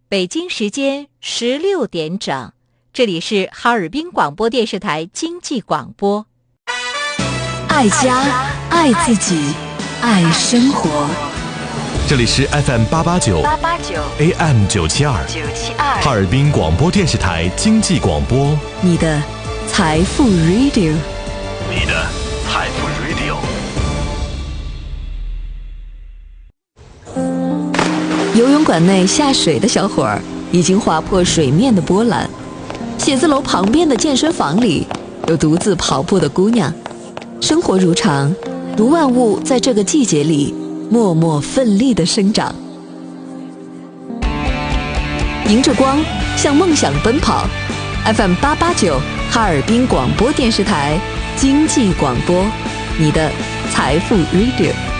北京时间16点整，这里是哈尔滨广播电视台经济广播。 爱家，爱自己，爱生活。 这里是 FM889 AM972 哈尔滨广播电视台经济广播， 你的财富 Radio， 你的财富 Radio。 游泳馆内下水的小伙儿已经划破水面的波澜，写字楼旁边的健身房里有独自跑步的姑娘。生活如常，如万物在这个季节里默默奋力地生长。迎着光，向梦想奔跑。FM889 哈尔滨广播电视台经济广播，你的财富 Radio。